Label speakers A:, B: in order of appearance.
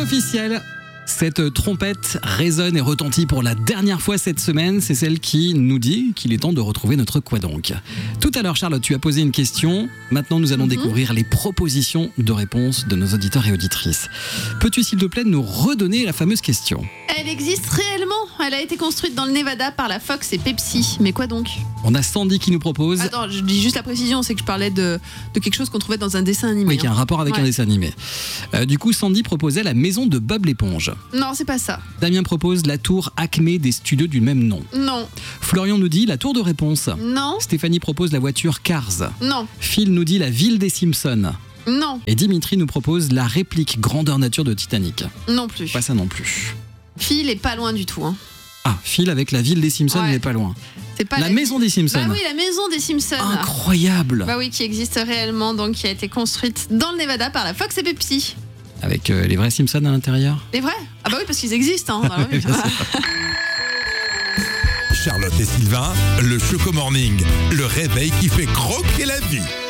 A: officiel. Cette trompette résonne et retentit pour la dernière fois cette semaine. C'est celle qui nous dit qu'il est temps de retrouver notre quoi donc. Tout à l'heure, Charlotte, tu as posé une question. Maintenant, nous allons découvrir les propositions de réponse de nos auditeurs et auditrices. Peux-tu, s'il te plaît, nous redonner la fameuse question ?
B: Elle existe réellement. Elle a été construite dans le Nevada par la Fox et Pepsi. Mais quoi donc ?
A: On a Sandy qui nous propose...
B: Attends, je dis juste la précision, c'est que je parlais de quelque chose qu'on trouvait dans un dessin animé.
A: Oui, qui a un rapport avec un dessin animé. Du coup, Sandy proposait la maison de Bob l'éponge.
B: Non, c'est pas ça.
A: Damien propose la tour Acme des studios du même nom.
B: Non.
A: Florian nous dit la tour de réponse.
B: Non.
A: Stéphanie propose la voiture Cars.
B: Non.
A: Phil nous dit la ville des Simpsons.
B: Non.
A: Et Dimitri nous propose la réplique grandeur nature de Titanic.
B: Non plus.
A: Pas ça non plus.
B: Phil est pas loin du tout. Hein.
A: Ah, Phil avec la ville des Simpsons, il n'est pas loin.
B: C'est pas
A: la maison des Simpsons.
B: Bah oui, la maison des Simpsons.
A: Incroyable.
B: Bah oui, qui existe réellement, donc qui a été construite dans le Nevada par la Fox et Pepsi.
A: Avec les vrais Simpsons à l'intérieur.
B: Les vrais ? Ah bah oui, parce qu'ils existent. Hein.
A: Oui, bien sûr.
C: Charlotte et Sylvain, le Choco Morning, le réveil qui fait croquer la vie.